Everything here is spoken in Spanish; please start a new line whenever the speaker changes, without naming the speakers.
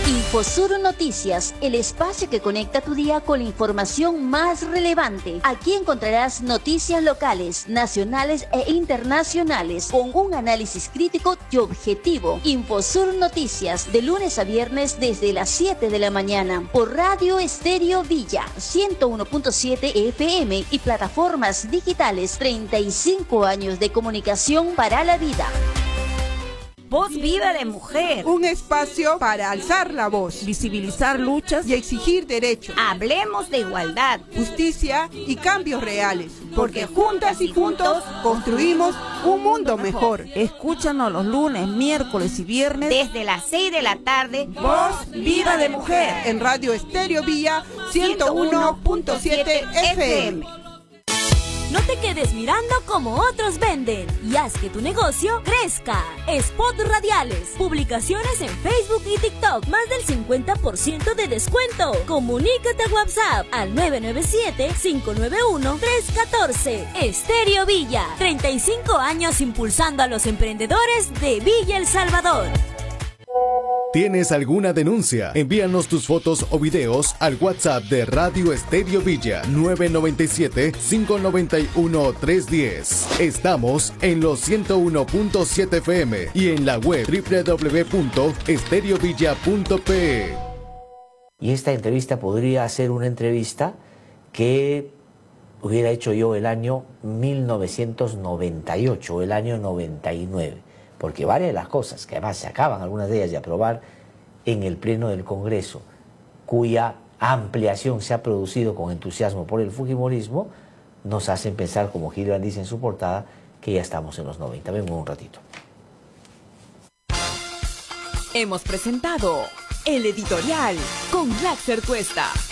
Infosur Noticias, el espacio que conecta tu día con la información más relevante. Aquí encontrarás noticias locales, nacionales e internacionales con un análisis crítico y objetivo. Infosur Noticias, de lunes a viernes desde las 7 de la mañana por Radio Estéreo Villa 101.7 FM y plataformas digitales. 35 años de comunicación para la vida.
Voz Viva de Mujer.
Un espacio para alzar la voz, visibilizar luchas y exigir derechos.
Hablemos de igualdad,
justicia y cambios reales. Porque juntas y juntos construimos un mundo mejor.
Escúchanos los lunes, miércoles y viernes
desde las 6 de la tarde.
Voz Viva de Mujer en Radio Estéreo Villa 101.7 FM.
No te quedes mirando como otros venden y haz que tu negocio crezca. Spot radiales, publicaciones en Facebook y TikTok, más del 50% de descuento. Comunícate a WhatsApp al 997-591-314. Estéreo Villa, 35 años impulsando a los emprendedores de Villa El Salvador.
¿Tienes alguna denuncia? Envíanos tus fotos o videos al WhatsApp de Radio Estéreo Villa 997-591-310. Estamos en los 101.7 FM y en la web www.estereovilla.pe.
Y esta entrevista podría ser una entrevista que hubiera hecho yo el año 1998 o el año 99. Porque varias de las cosas, que además se acaban algunas de ellas de aprobar en el Pleno del Congreso, cuya ampliación se ha producido con entusiasmo por el fujimorismo, nos hacen pensar, como Gillian dice en su portada, que ya estamos en los 90. Vemos un ratito.
Hemos presentado El Editorial con Glaxer Cuesta.